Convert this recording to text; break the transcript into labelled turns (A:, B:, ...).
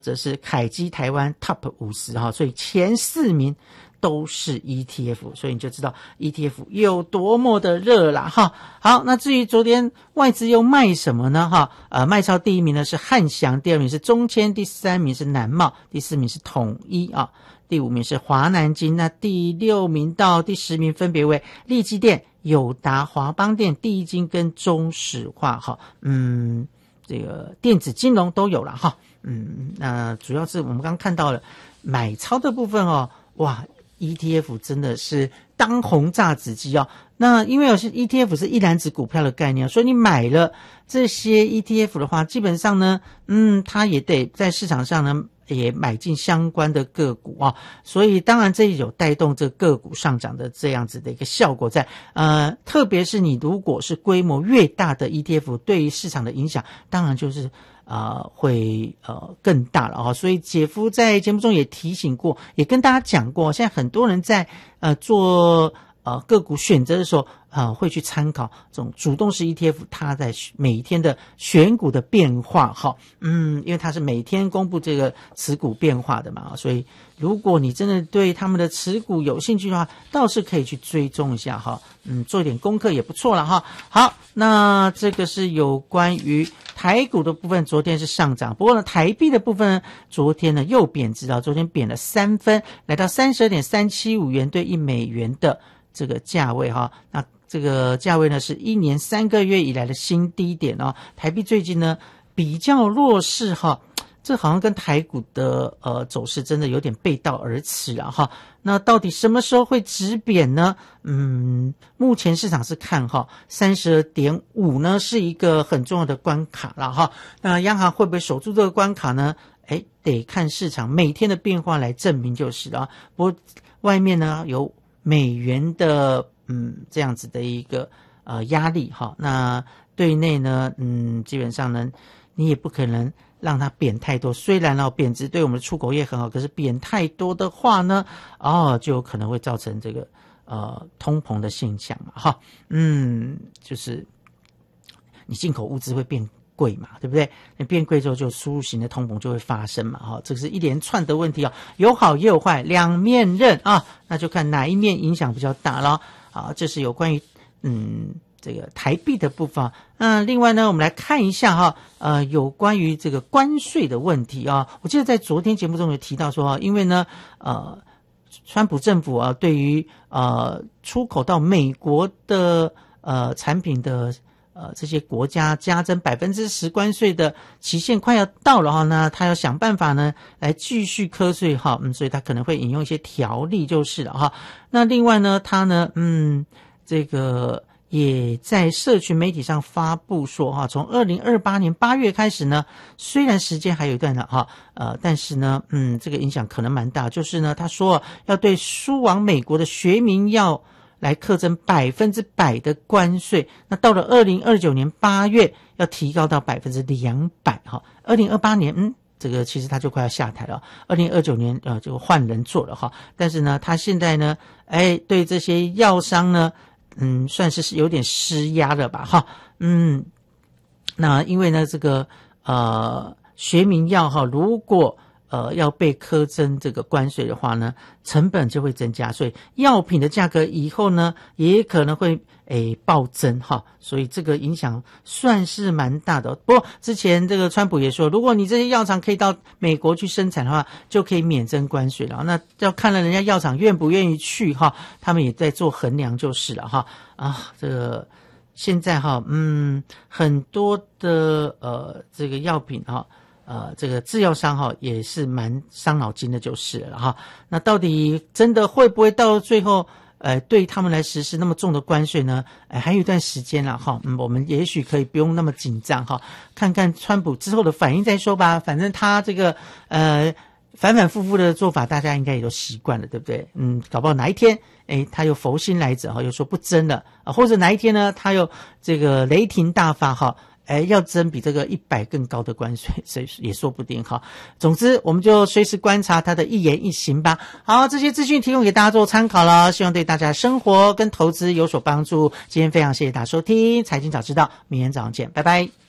A: 则是凯基台湾 Top 50哈，所以前4名都是 ETF， 所以你就知道 ETF 有多么的热啦哈。好，那至于昨天外资又卖什么呢哈？卖超第1名呢是汉翔，第2名是中签，第3名是南茂，第4名是统一啊，第5名是华南金，那第6名到第10名分别为力积电、友达、华邦电、第一金跟中石化哈。这个电子金融都有了哈。那主要是我们刚刚看到了买超的部分哦，哇 ETF 真的是当红炸子鸡哦。那因为有些 ETF 是一篮子股票的概念，所以你买了这些 ETF 的话，基本上呢它也得在市场上呢也买进相关的个股啊，所以当然这有带动这个股上涨的这样子的一个效果在。特别是你如果是规模越大的 ETF， 对于市场的影响当然就是会更大了啊。所以姐夫在节目中也提醒过，也跟大家讲过，现在很多人在做个股选择的时候会去参考这种主动式 ETF 它在每一天的选股的变化哈。因为它是每天公布这个持股变化的嘛，所以如果你真的对他们的持股有兴趣的话，倒是可以去追踪一下哈。做一点功课也不错了哈。好，那这个是有关于台股的部分，昨天是上涨，不过呢台币的部分呢昨天呢又贬值昨天贬了3分，来到 32.375 元对1美元的这个价位哈。那这个价位呢是1年3个月以来的新低点哦。台币最近呢比较弱势哈，这好像跟台股的走势真的有点背道而驰啊哈。那到底什么时候会止贬呢？目前市场是看哈 32.5 呢是一个很重要的关卡了哈。那央行会不会守住这个关卡呢？得看市场每天的变化来证明就是了。不过外面呢有美元的这样子的一个压力哈，那对内呢基本上呢你也不可能让它贬太多，虽然贬值对我们的出口业很好，可是贬太多的话呢就有可能会造成这个通膨的现象嘛哈。就是你进口物资会变贵嘛，对不对？那变贵之后就输入型的通膨就会发生嘛哈。这个是一连串的问题有好也有坏，两面刃啊，那就看哪一面影响比较大了。好，这是有关于这个台币的部分。另外呢我们来看一下哈，有关于这个关税的问题啊。我记得在昨天节目中有提到说，因为呢川普政府对于出口到美国的产品的这些国家加征 10% 关税的期限快要到了哈，那他要想办法呢来继续课税哈。所以他可能会引用一些条例就是了哈。那另外呢他呢这个也在社群媒体上发布说哈，从2028年8月开始呢，虽然时间还有一段哈，但是呢这个影响可能蛮大，就是呢他说要对输往美国的学名药来课征100%的关税，那到了2029年8月要提高到200%哈。2028年这个其实他就快要下台了，2029年就换人做了哈。但是呢他现在呢对这些药商呢算是有点施压了吧哈。那因为呢这个学名药哈，如果要被课征这个关税的话呢，成本就会增加，所以药品的价格以后呢也可能会暴增哈，所以这个影响算是蛮大的。不过之前这个川普也说，如果你这些药厂可以到美国去生产的话，就可以免征关税了。那要看了人家药厂愿不愿意去哈，他们也在做衡量就是了哈。这个现在哈很多的这个药品哈。这个制药商哈也是蛮伤脑筋的就是了哈。那到底真的会不会到最后对他们来实施那么重的关税呢？还有一段时间了哈。我们也许可以不用那么紧张哈，看看川普之后的反应再说吧。反正他这个反反复复的做法大家应该也都习惯了，对不对？搞不好哪一天他又佛心来着哈，又说不征了或者哪一天呢他又这个雷霆大发哈，要征比这个100更高的关税，所以也说不定哈。总之我们就随时观察他的一言一行吧。好，这些资讯提供给大家做参考了，希望对大家生活跟投资有所帮助。今天非常谢谢大家收听财经早知道，明天早上见，拜拜。